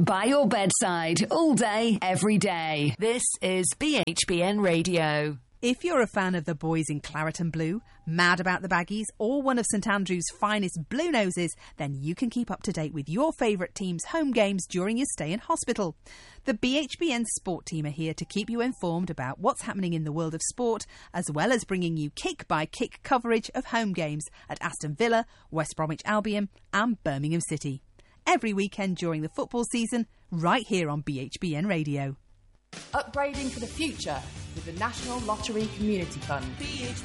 By your bedside, all day, every day. This is BHBN Radio. If you're a fan of the boys in claret and blue, mad about the Baggies, or one of St Andrew's finest blue noses, then you can keep up to date with your favourite team's home games during your stay in hospital. The BHBN Sport team are here to keep you informed about what's happening in the world of sport, as well as bringing you kick-by-kick coverage of home games at Aston Villa, West Bromwich Albion and Birmingham City. Every weekend during the football season, right here on BHBN Radio. Upgrading for the future with the National Lottery Community Fund.